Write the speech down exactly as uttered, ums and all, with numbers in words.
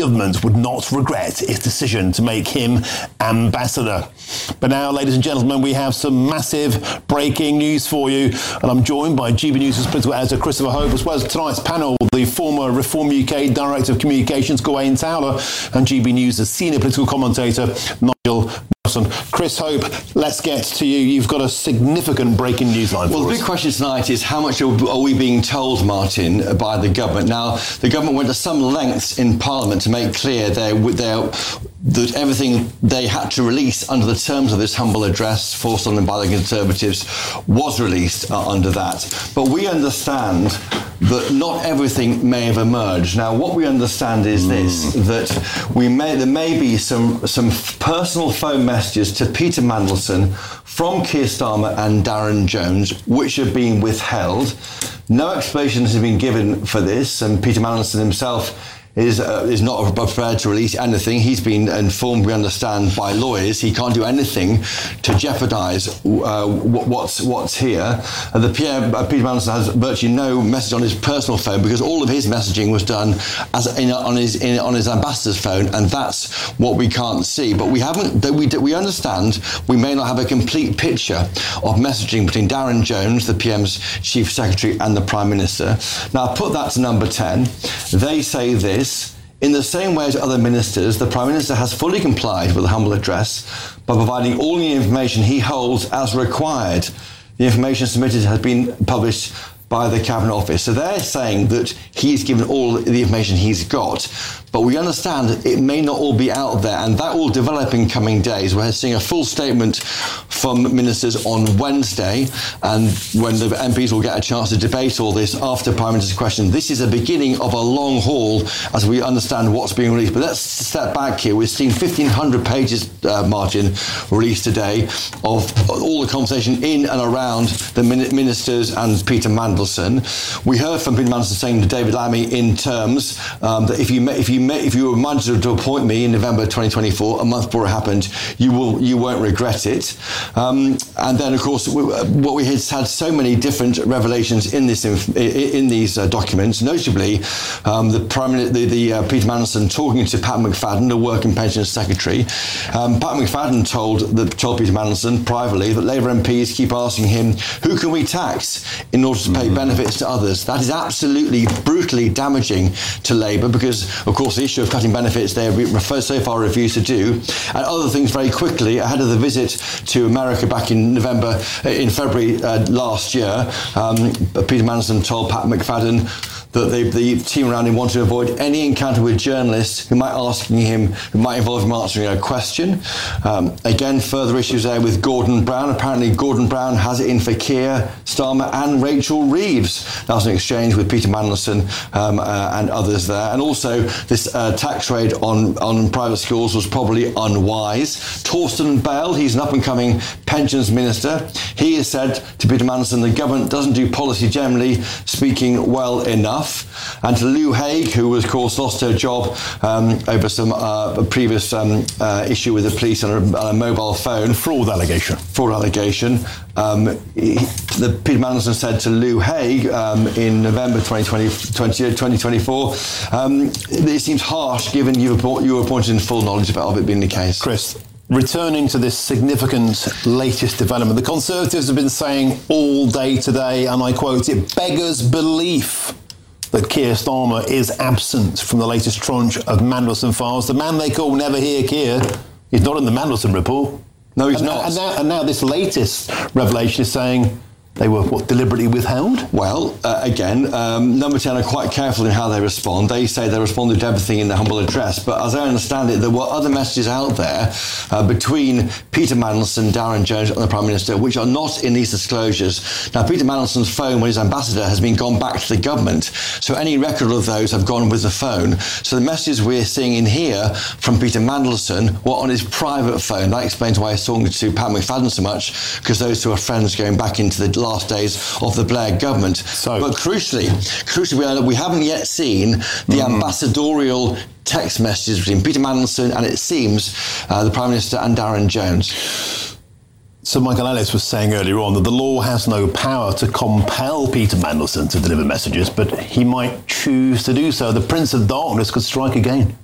government would not regret its decision to make him ambassador. But now, ladies and gentlemen, we have some massive breaking news for you. And I'm joined by G B News' political editor Christopher Hope, as well as tonight's panel, the former Reform U K Director of Communications, Gawain Towler, and G B News' senior political commentator, Nigel Nelson. Chris Hope, let's get to you. You've got a significant breaking news line for us. Well, the big question tonight is how much are we being told, Martin, by the government? Now, the government went to some lengths in Parliament to make clear their, their, that everything they had to release under the terms of this humble address forced on them by the Conservatives was released uh, under that. But we understand that not everything may have emerged. Now, what we understand is this, mm. that we may there may be some some personal phone messages to Peter Mandelson from Keir Starmer and Darren Jones, which have been withheld. No explanations have been given for this, and Peter Mandelson himself is uh, is not prepared to release anything. He's been informed, we understand, by lawyers he can't do anything to jeopardise uh, what's what's here. Uh, the Pierre, uh, Peter Mandelson has virtually no message on his personal phone because all of his messaging was done as in, on his in, on his ambassador's phone, and that's what we can't see. But we haven't. We we understand we may not have a complete picture of messaging between Darren Jones, the P M's chief secretary, and the Prime Minister. Now, put that to number ten. They say this. In the same way as other ministers, the Prime Minister has fully complied with the humble address by providing all the information he holds as required. The information submitted has been published by the Cabinet Office. So they're saying that he's given all the information he's got. But we understand it may not all be out there, and that will develop in coming days. We're seeing a full statement from ministers on Wednesday, and when the M Ps will get a chance to debate all this after Prime Minister's question. This is a beginning of a long haul as we understand what's being released. But let's step back here. We've seen fifteen hundred pages, uh, Martin, released today of all the conversation in and around the ministers and Peter Mandelson. We heard from Peter Mandelson saying to David Lammy in terms um, that if you if you If you were minded to appoint me in November twenty twenty-four, a month before it happened, you will you won't regret it. Um, and then, of course, what we had had so many different revelations in this in these uh, documents. Notably, um, the Prime the, the uh, Peter Mandelson talking to Pat McFadden, the Work and Pensions Secretary. Um, Pat McFadden told the told Peter Mandelson privately that Labour M Ps keep asking him, "Who can we tax in order to pay mm-hmm. benefits to others?" That is absolutely brutally damaging to Labour because, of course, the issue of cutting benefits they have so far refused to do, and other things very quickly ahead of the visit to America back in November, in February uh, last year. Um, Peter Mandelson told Pat McFadden that the, the team around him wanted to avoid any encounter with journalists who might asking him, who might involve him answering a question. Um, again, further issues there with Gordon Brown. Apparently, Gordon Brown has it in for Keir Starmer and Rachel Reeves. That was an exchange with Peter Mandelson um, uh, and others there. And also, this uh, tax raid on, on private schools was probably unwise. Torsten Bale, he's an up-and-coming pensions minister. He has said to Peter Mandelson, the government doesn't do policy generally speaking well enough. And to Lou Haig, who, of course, lost her job um, over some uh, previous um, uh, issue with the police on a, on a mobile phone. Fraud allegation. Fraud allegation. Um, he, the, Peter Mandelson said to Lou Haig um, in November twenty twenty, twenty twenty-four, um, it seems harsh given you were, you were appointed in full knowledge of it, of it being the case. Chris, returning to this significant latest development, the Conservatives have been saying all day today, and I quote, "It beggars belief that Keir Starmer is absent from the latest tranche of Mandelson files. The man they call Never Hear Keir is not in the Mandelson report." No, he's and, not. And now, and now this latest revelation is saying they were, what, deliberately withheld? Well, uh, again, um, Number ten are quite careful in how they respond. They say they responded to everything in the humble address, but as I understand it, there were other messages out there uh, between Peter Mandelson, Darren Jones and the Prime Minister, which are not in these disclosures. Now, Peter Mandelson's phone, when he's ambassador, has been gone back to the government, so any record of those have gone with the phone. So the messages we're seeing in here from Peter Mandelson were on his private phone. That explains why he's talking to Pat McFadden so much, because those two are friends going back into the last days of the Blair government. So, but crucially, crucially, we, are, we haven't yet seen the mm. ambassadorial text messages between Peter Mandelson and, it seems, uh, the Prime Minister and Darren Jones. So Michael Ellis was saying earlier on that the law has no power to compel Peter Mandelson to deliver messages, but he might choose to do so. The Prince of Darkness could strike again.